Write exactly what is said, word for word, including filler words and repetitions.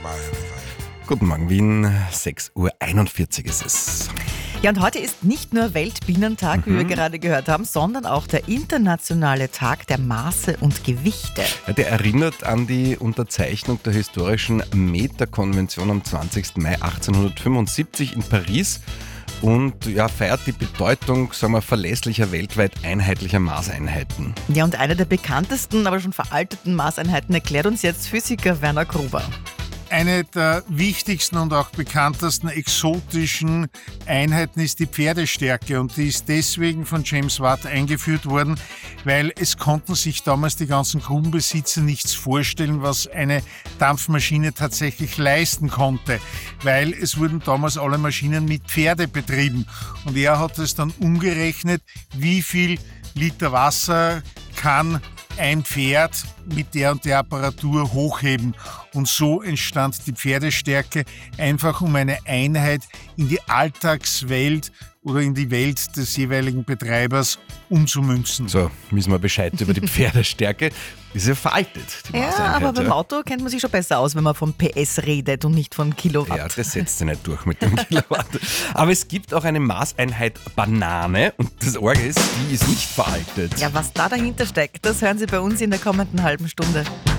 Guten Morgen Wien, sechs Uhr einundvierzig ist es. Ja, und heute ist nicht nur Weltbienentag, mhm. wie wir gerade gehört haben, sondern auch der internationale Tag der Maße und Gewichte. Ja, der erinnert an die Unterzeichnung der historischen Meterkonvention am zwanzigsten Mai achtzehnhundertfünfundsiebzig in Paris und ja, feiert die Bedeutung, sagen wir, verlässlicher, weltweit einheitlicher Maßeinheiten. Ja, und eine der bekanntesten, aber schon veralteten Maßeinheiten erklärt uns jetzt Physiker Werner Gruber. Eine der wichtigsten und auch bekanntesten exotischen Einheiten ist die Pferdestärke und die ist deswegen von James Watt eingeführt worden, weil es konnten sich damals die ganzen Grubenbesitzer nichts vorstellen, was eine Dampfmaschine tatsächlich leisten konnte, weil es wurden damals alle Maschinen mit Pferde betrieben und er hat es dann umgerechnet, wie viel Liter Wasser kann ein Pferd mit der und der Apparatur hochheben. Und so entstand die Pferdestärke, einfach um eine Einheit in die Alltagswelt oder in die Welt des jeweiligen Betreibers umzumünzen. So, wissen wir Bescheid über die Pferdestärke. Ist ja veraltet, die Ja, Maßeinheit. aber beim Auto kennt man sich schon besser aus, wenn man von P S redet und nicht von Kilowatt. Ja, das setzt sich nicht durch mit dem Kilowatt. Aber es gibt auch eine Maßeinheit Banane und das Orge ist, die ist nicht veraltet. Ja, was da dahinter steckt, das hören Sie bei uns in der kommenden halben Stunde.